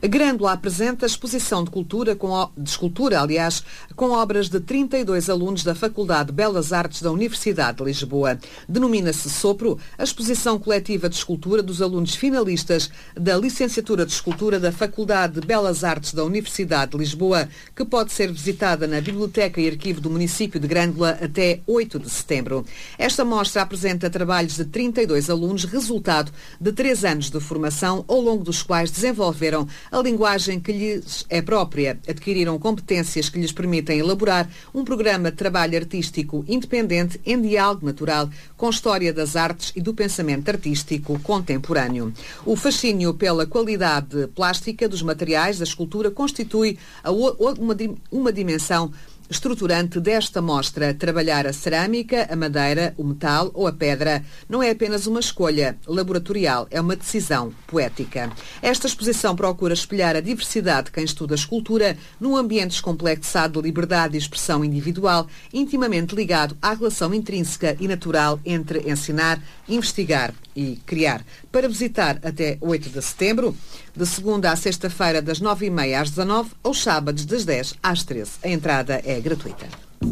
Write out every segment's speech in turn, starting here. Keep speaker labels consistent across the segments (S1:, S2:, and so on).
S1: Grândola apresenta exposição de escultura, com obras de 32 alunos da Faculdade de Belas Artes da Universidade de Lisboa. Denomina-se Sopro, a exposição coletiva de escultura dos alunos finalistas da Licenciatura de Escultura da Faculdade de Belas Artes da Universidade de Lisboa, que pode ser visitada na Biblioteca e Arquivo do município de Grândola até 8 de setembro. Esta mostra apresenta trabalhos de 32 alunos, resultado de 3 anos de formação, ao longo dos quais desenvolveram a linguagem que lhes é própria, adquiriram competências que lhes permitem elaborar um programa de trabalho artístico independente em diálogo natural com a história das artes e do pensamento artístico contemporâneo. O fascínio pela qualidade plástica dos materiais da escultura constitui uma dimensão estruturante desta mostra. Trabalhar a cerâmica, a madeira, o metal ou a pedra não é apenas uma escolha laboratorial, é uma decisão poética. Esta exposição procura espelhar a diversidade de quem estuda a escultura num ambiente descomplexado de liberdade e expressão individual, intimamente ligado à relação intrínseca e natural entre ensinar, investigar e criar. Para visitar até 8 de setembro, de segunda à sexta-feira, das 9h30 às 19h, aos sábados, das 10 às 13h. A entrada é gratuita.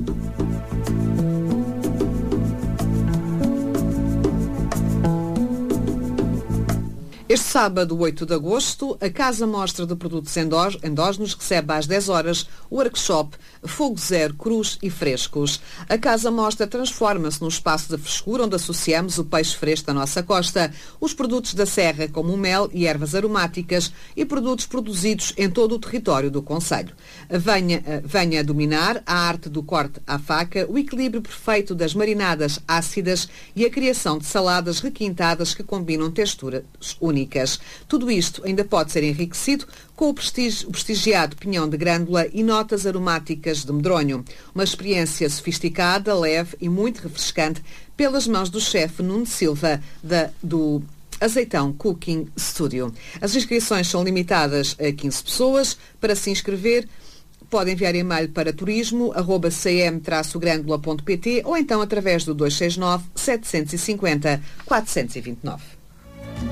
S1: Este sábado, 8 de agosto, a Casa Mostra de Produtos Endógenos recebe às 10 horas o workshop Fogo Zero, Crus e Frescos. A Casa Mostra transforma-se num espaço de frescura onde associamos o peixe fresco da nossa costa, os produtos da serra como o mel e ervas aromáticas e produtos produzidos em todo o território do concelho. Venha dominar a arte do corte à faca, o equilíbrio perfeito das marinadas ácidas e a criação de saladas requintadas que combinam texturas únicas. Tudo isto ainda pode ser enriquecido com o prestigiado pinhão de grândola e notas aromáticas de medronho. Uma experiência sofisticada, leve e muito refrescante pelas mãos do chefe Nuno Silva do Azeitão Cooking Studio. As inscrições são limitadas a 15 pessoas. Para se inscrever, pode enviar e-mail para turismo@cm-grândola.pt ou então através do 269 750 429.